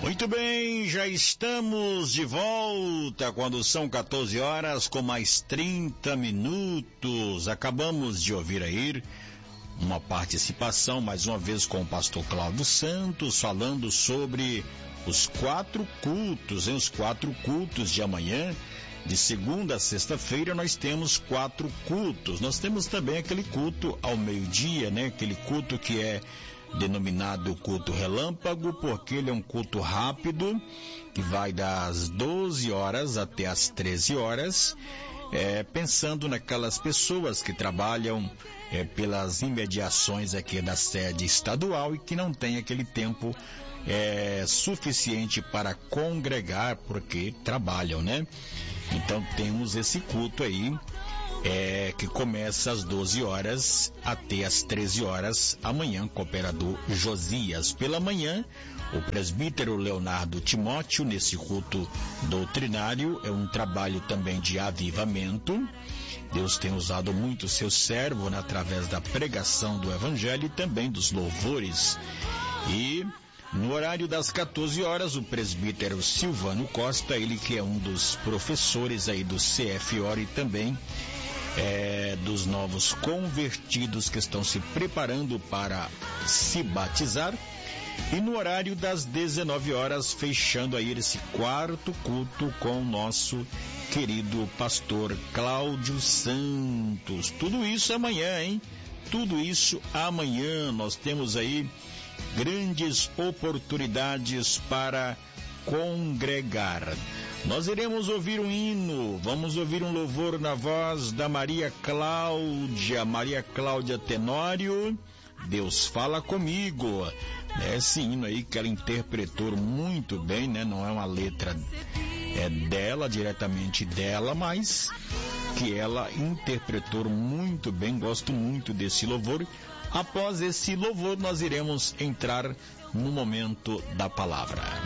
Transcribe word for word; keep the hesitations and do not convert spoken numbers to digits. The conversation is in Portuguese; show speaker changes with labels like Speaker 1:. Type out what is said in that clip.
Speaker 1: Muito bem, já estamos de volta quando são quatorze horas com mais trinta minutos. Acabamos de ouvir aí uma participação, mais uma vez, com o pastor Cláudio Santos, falando sobre os quatro cultos, hein? Os quatro cultos de amanhã, de segunda a sexta-feira, nós temos quatro cultos. Nós temos também aquele culto ao meio-dia, né? Aquele culto que é denominado culto relâmpago, porque ele é um culto rápido, que vai das doze horas até as treze horas, é, pensando naquelas pessoas que trabalham é, pelas imediações aqui da sede estadual e que não tem aquele tempo é, suficiente para congregar, porque trabalham, né? Então temos esse culto aí, É, que começa às doze horas até às treze horas, amanhã, com o operador Josias. Pela manhã, o presbítero Leonardo Timóteo, nesse culto doutrinário, é um trabalho também de avivamento. Deus tem usado muito o seu servo, né, através da pregação do evangelho e também dos louvores. E no horário das quatorze horas, o presbítero Silvano Costa, ele que é um dos professores aí do C F O R e também É, dos novos convertidos que estão se preparando para se batizar. E no horário das dezenove horas, fechando aí esse quarto culto com o nosso querido pastor Cláudio Santos. Tudo isso amanhã, hein? Tudo isso amanhã. Nós temos aí grandes oportunidades para congregar. Nós iremos ouvir um hino, vamos ouvir um louvor na voz da Maria Cláudia, Maria Cláudia Tenório, Deus Fala Comigo. Esse hino aí que ela interpretou muito bem, né? Não é uma letra é dela, diretamente dela, mas que ela interpretou muito bem. Gosto muito desse louvor. Após esse louvor, nós iremos entrar no momento da palavra.